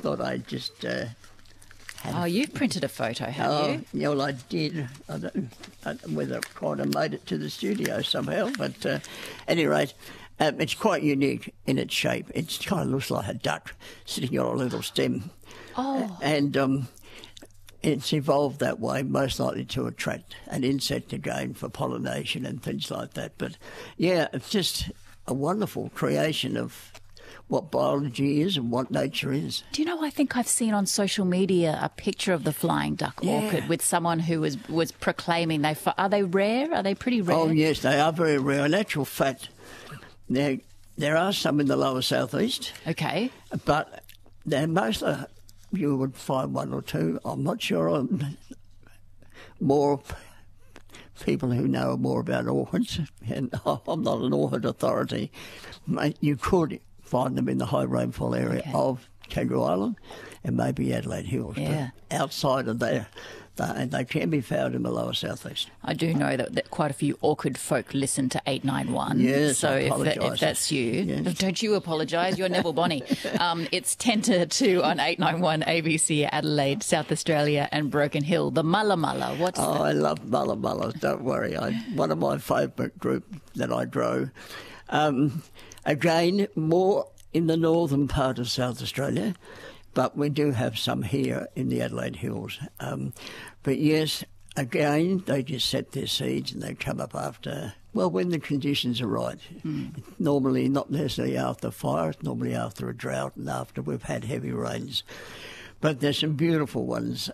thought I'd just had you've printed a photo, have you? Yeah, well, I did. I don't know whether it quite have made it to the studio somehow, but at any rate, it's quite unique in its shape. It kind of looks like a duck sitting on a little stem. Oh. And it's evolved that way, most likely to attract an insect again for pollination and things like that. But, yeah, it's just a wonderful creation of what biology is and what nature is. Do you know, I think I've seen on social media a picture of the flying duck orchid with someone who was proclaiming are they rare? Are they pretty rare? Oh, yes, they are very rare. In actual fact, there are some in the lower southeast. Okay. But they're mostly, you would find one or two. I'm not sure. More people who know more about orchids, and I'm not an orchid authority. You could find them in the high rainfall area of Kangaroo Island and maybe Adelaide Hills. Yeah. But outside of there, they can be found in the lower southeast. I do know that quite a few orchid folk listen to 891. Yes, so if that's you, don't you apologise. You're Neville Bonny. It's 10 to 2 on 891 ABC Adelaide, South Australia and Broken Hill. The Mulla Mulla. What's that? I love Mulla Mullas. Don't worry. One of my favourite group that I drove. Again, more in the northern part of South Australia, but we do have some here in the Adelaide Hills. But yes, again, they just set their seeds and they come up after, well, when the conditions are right. It's normally not necessarily after fire, it's normally after a drought and after we've had heavy rains. But there's some beautiful ones.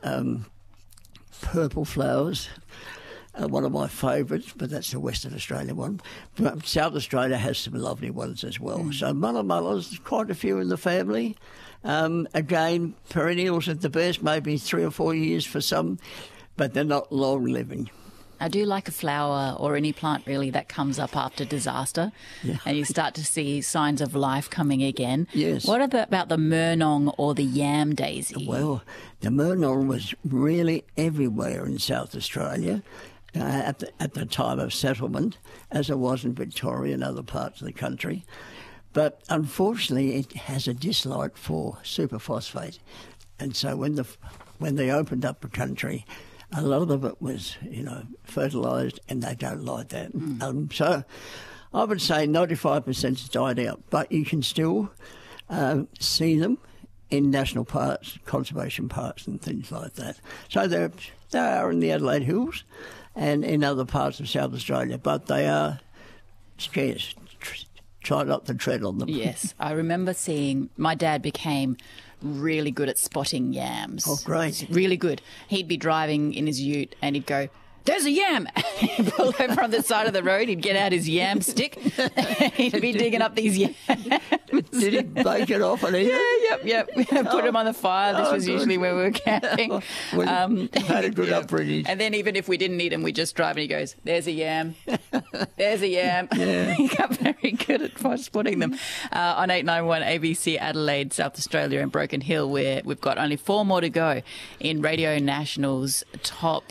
Purple flowers. One of my favourites, but that's the Western Australia one. But South Australia has some lovely ones as well. So Mulla Mullas, quite a few in the family. Again, perennials at the best, maybe 3 or 4 years for some, but they're not long living. I do like a flower or any plant really that comes up after disaster and you start to see signs of life coming again. Yes. What about the murnong or the yam daisy? Well, the murnong was really everywhere in South Australia at the time of settlement, as it was in Victoria and other parts of the country. But unfortunately, it has a dislike for superphosphate. And so when they opened up the country, a lot of it was, fertilised, and they don't like that. So I would say 95% has died out, but you can still see them in national parks, conservation parks and things like that. So they are in the Adelaide Hills and in other parts of South Australia, but they are scarce. Try not to tread on them. Yes, I remember seeing my dad became really good at spotting yams. Oh, great. Really good. He'd be driving in his ute and he'd go, "There's a yam!" He'd pull over on the side of the road, he'd get out his yam stick, he'd be digging up these yams. Did he bake it off and eat it? Yep. Put them on the fire. This was usually where we were camping. Had a good upbringing. And then even if we didn't eat them, we'd just drive and he goes, "There's a yam. There's a yam." Yeah. He got very good at spotting them. On 891 ABC Adelaide, South Australia and Broken Hill, where we've got only 4 more to go in Radio National's top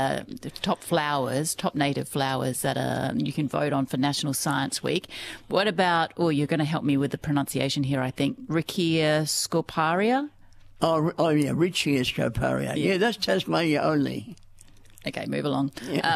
flowers, top native flowers that you can vote on for National Science Week. What about, you're going to help me with the pronunciation here, I think, Riccia scoparia? Oh yeah, Riccia scoparia. Yeah, that's Tasmania only. Okay, move along. Yeah.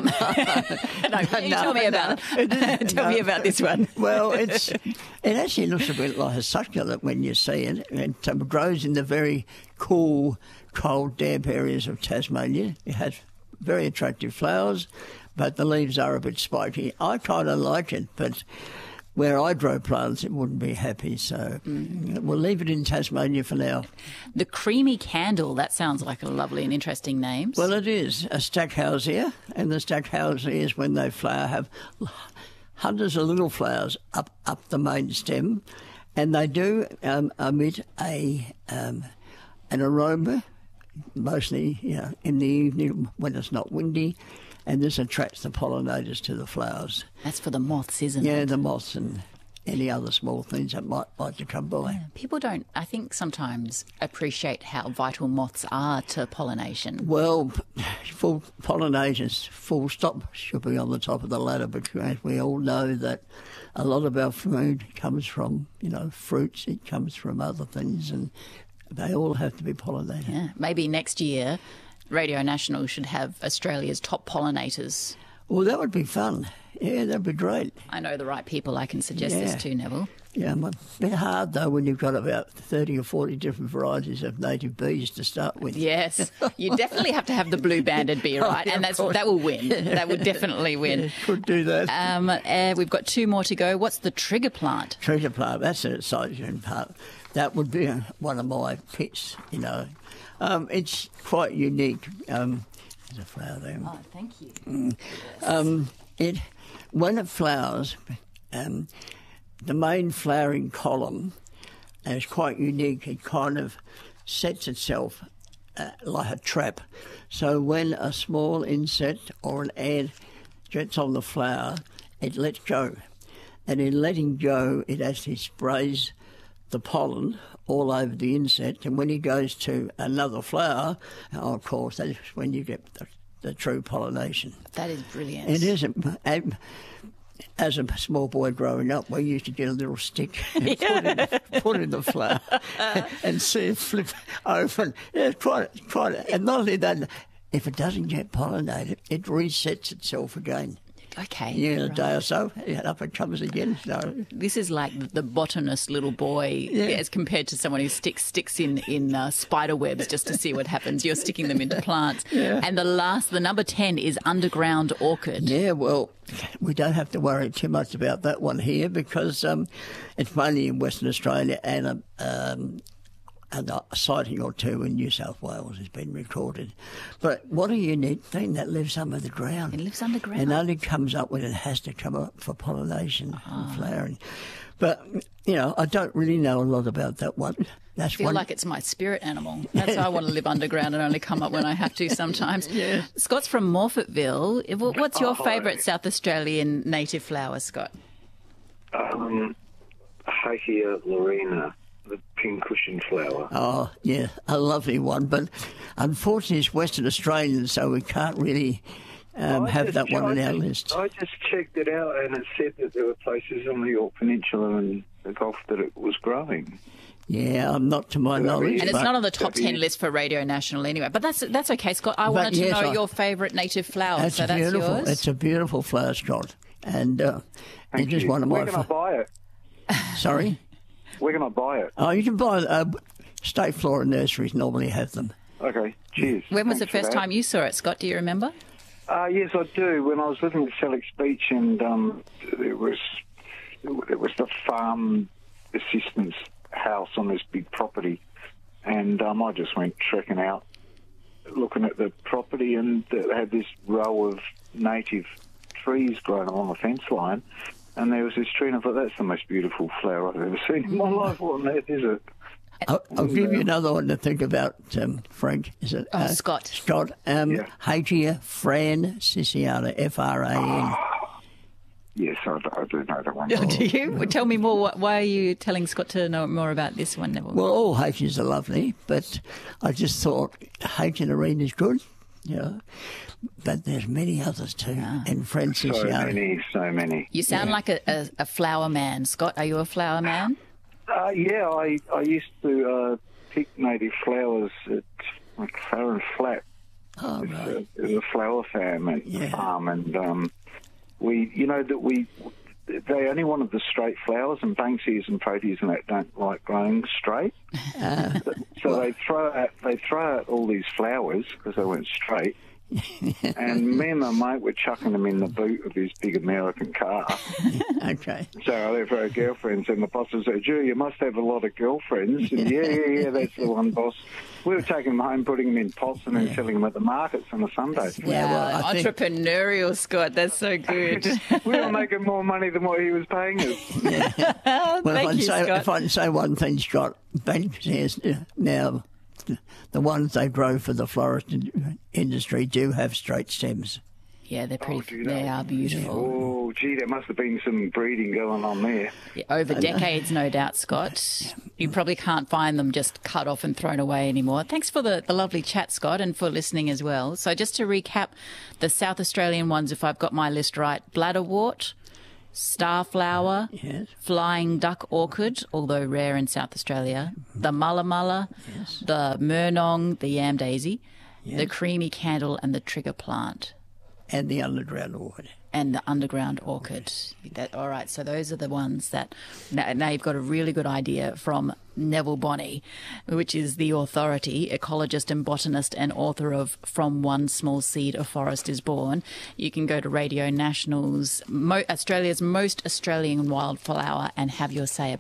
Tell me about it. Tell me about this one. Well, it actually looks a bit like a succulent when you see it. It grows in the very cool, cold, damp areas of Tasmania. It has very attractive flowers, but the leaves are a bit spiky. I kind of like it, but where I grow plants, it wouldn't be happy. So we'll leave it in Tasmania for now. The creamy candle, that sounds like a lovely and interesting name. Well, it is a stackhausia, and the stackhausias, when they flower, have hundreds of little flowers up the main stem, and they do emit an aroma, mostly in the evening when it's not windy, and this attracts the pollinators to the flowers. That's for the moths, isn't it? Yeah, the moths and any other small things that might like to come by. Yeah. People don't, I think, sometimes appreciate how vital moths are to pollination. Well, for pollinators, full stop should be on the top of the ladder, because we all know that a lot of our food comes from, fruits, it comes from other things, and They all have to be pollinated. Yeah, maybe next year Radio National should have Australia's top pollinators. Well, that would be fun. Yeah, that'd be great. I know the right people I can suggest this to, Neville. Yeah, a bit hard though when you've got about 30 or 40 different varieties of native bees to start with. Yes, you definitely have to have the blue-banded bee, right? And that will win. That would definitely win. Yeah, could do that. We've got 2 more to go. What's the trigger plant? Trigger plant, that's an exciting part. That would be one of my picks, you know. It's quite unique. There's a flower there. Oh, thank you. When it flowers, the main flowering column is quite unique. It kind of sets itself like a trap. So when a small insect or an ant gets on the flower, it lets go. And in letting go, it actually sprays the pollen all over the insect. And when he goes to another flower, of course, that's when you get the true pollination. That is brilliant. It is. As a small boy growing up, we used to get a little stick and put in the flower and see it flip open. Yeah, quite. And not only that, if it doesn't get pollinated, it resets itself again. Okay. Yeah, a day or so, up it comes again. So this is like the botanist little boy as compared to someone who sticks in spider webs just to see what happens. You're sticking them into plants. Yeah. And the number 10 is underground orchid. Yeah, well, we don't have to worry too much about that one here because it's mainly in Western Australia and a sighting or two in New South Wales has been recorded. But what a unique thing, that lives under the ground. It lives underground. And only comes up when it has to come up for pollination and flowering. But, you know, I don't really know a lot about that one. I feel like it's my spirit animal. That's why I want to live underground and only come up when I have to sometimes. Yeah. Scott's from Morphettville. What's your favourite South Australian native flower, Scott? Hakia lorena. The pincushion flower. Oh, yeah, a lovely one. But unfortunately, it's Western Australian, so we can't really have that one on our list. I just checked it out, and it said that there were places on the Yorke Peninsula and the Gulf that it was growing. Yeah, I'm not to my knowledge. And it's not on the top 10 list for Radio National anyway. But that's okay, Scott. I wanted to know your favourite native flower, that's yours. It's a beautiful flower, Scott. And it is one of my... Where can I buy it? Sorry? Where can I buy it? Oh, you can buy State Flora Nurseries normally have them. Okay, cheers. When was the first time you saw it, Scott? Do you remember? Yes, I do. When I was living at Selleck's Beach, and there was the farm assistant's house on this big property, and I just went trekking out, looking at the property, and they had this row of native trees growing along the fence line. And there was this tree, and I thought, that's the most beautiful flower I've ever seen in my life. What on earth is it? I'll give you another one to think about, Frank. Is it? Scott. Scott. Hagia francescana, F-R-A-N. Yes, I do know that one. Oh, do you? Well, tell me more. Why are you telling Scott to know more about this one, Neville? Well, all Hagias are lovely, but I just thought Hagia lorena is good, you know. But there's many others too, and Francisciana. So many. You sound like a flower man, Scott. Are you a flower man? Yeah, I used to pick native flowers at McLaren Flat. Oh, right. It was a flower farm, and they only wanted the straight flowers, and Banksias and Proteas and that don't like growing straight. So they throw out all these flowers because they weren't straight. And me and my mate were chucking them in the boot of his big American car. Okay. So they were our girlfriends, and the boss said, "Gee, you must have a lot of girlfriends." And yeah, that's the one, boss. We were taking them home, putting them in pots, and then selling them at the markets on a Sunday. Yeah, well, entrepreneurial, Scott. That's so good. We were making more money than what he was paying us. Yeah. Well, Scott. If I can say one thing, Scott, Banksias now, the ones they grow for the florist industry do have straight stems. Yeah, they're pretty. They are beautiful. Oh, gee, there must have been some breeding going on there. Yeah, over decades, no doubt, Scott. You probably can't find them just cut off and thrown away anymore. Thanks for the lovely chat, Scott, and for listening as well. So just to recap, the South Australian ones, if I've got my list right, bladderwort, starflower, Yes. flying duck orchid, although rare in South Australia, the mulla mulla, Yes. the murnong, the yam daisy, Yes. the creamy candle and the trigger plant. And the underground orchid. And the underground orchid. All right, so those are the ones that now you've got a really good idea from Neville Bonney, which is the authority, ecologist and botanist and author of From One Small Seed a Forest is Born. You can go to Radio National's Australia's Most Australian Wildflower and have your say